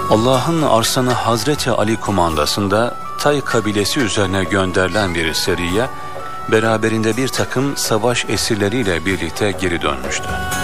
Allah'ın arslanı Hazreti Ali kumandasında Tay kabilesi üzerine gönderilen bir seriye, beraberinde bir takım savaş esirleriyle birlikte geri dönmüştü.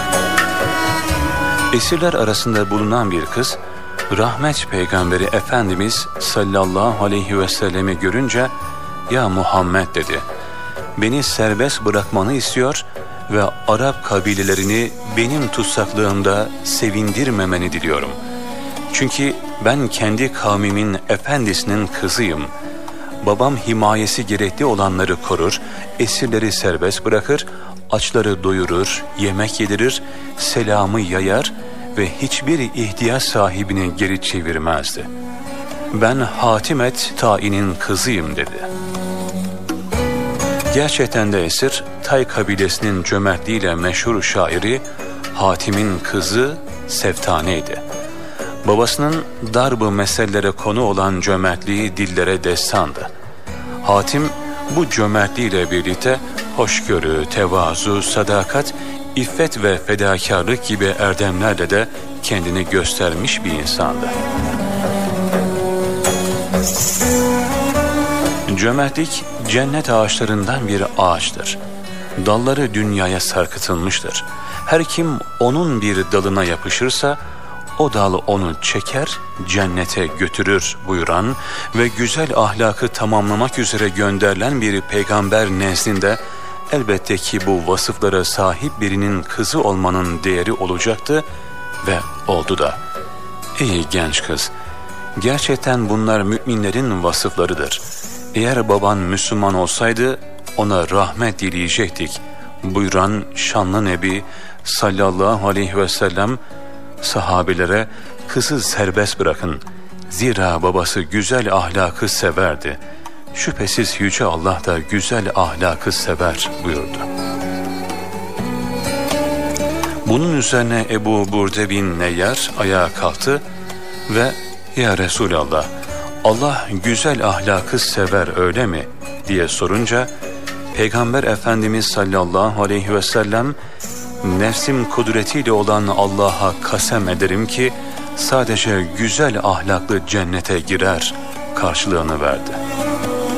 Esirler arasında bulunan bir kız, Rahmet Peygamberi Efendimiz sallallahu aleyhi ve sellemi görünce, "Ya Muhammed," dedi, "beni serbest bırakmanı istiyor ve Arap kabilelerini benim tutsaklığımda sevindirmemeni diliyorum. Çünkü ben kendi kavmimin efendisinin kızıyım. Babam himayesi gerekli olanları korur, esirleri serbest bırakır, açları doyurur, yemek yedirir, selamı yayar ve hiçbir ihtiyaç sahibini geri çevirmezdi. Ben Hatimet Ta'i'nin kızıyım," dedi. Gerçekten de esir, Tay kabilesinin cömertliğiyle meşhur şairi Hatim'in kızı Seftane'ydi. Babasının darb-ı meselelere konu olan cömertliği dillere destandı. Hatim bu cömertliğiyle birlikte hoşgörü, tevazu, sadakat, iffet ve fedakarlık gibi erdemlerle de kendini göstermiş bir insandı. Cömertlik cennet ağaçlarından bir ağaçtır. Dalları dünyaya sarkıtılmıştır. Her kim onun bir dalına yapışırsa o dal onu çeker, cennete götürür buyuran ve güzel ahlakı tamamlamak üzere gönderilen bir peygamber nezdinde elbette ki bu vasıflara sahip birinin kızı olmanın değeri olacaktı ve oldu da. Ey genç kız, gerçekten bunlar müminlerin vasıflarıdır. Eğer baban Müslüman olsaydı ona rahmet dileyecektik buyuran şanlı Nebi sallallahu aleyhi ve sellem sahabelere kızı serbest bırakın, zira babası güzel ahlakı severdi. Şüphesiz Yüce Allah da güzel ahlakı sever buyurdu. Bunun üzerine Ebu Burde bin Neyyar ayağa kalktı ve "Ya Resulallah, Allah güzel ahlakı sever öyle mi?" diye sorunca Peygamber Efendimiz sallallahu aleyhi ve sellem, "Nefsim kudretiyle olan Allah'a kasem ederim ki sadece güzel ahlaklı cennete girer" karşılığını verdi.